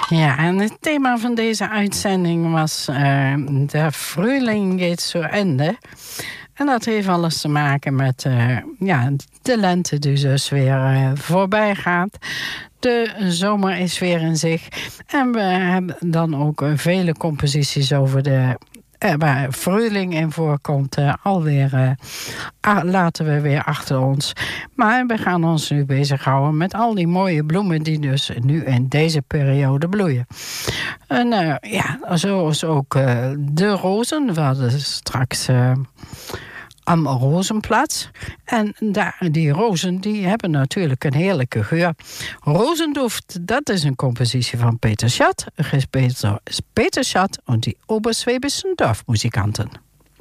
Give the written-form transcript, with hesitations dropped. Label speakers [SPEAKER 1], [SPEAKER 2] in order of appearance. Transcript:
[SPEAKER 1] Ja, en het thema van deze uitzending was de Frühling geht zu Ende. En dat heeft alles te maken met de lente die dus weer voorbij gaat. De zomer is weer in zich. En we hebben dan ook vele composities over waar Frühling in voorkomt, laten we weer achter ons. Maar we gaan ons nu bezighouden met al die mooie bloemen die dus nu in deze periode bloeien. En zoals ook de rozen. We hadden straks am Rozenplatz. En die rozen die hebben natuurlijk een heerlijke geur. Rozenduft, dat is een compositie van Peter Schat. Peter Schat en die Oberschwäbischen Dorfmusikanten.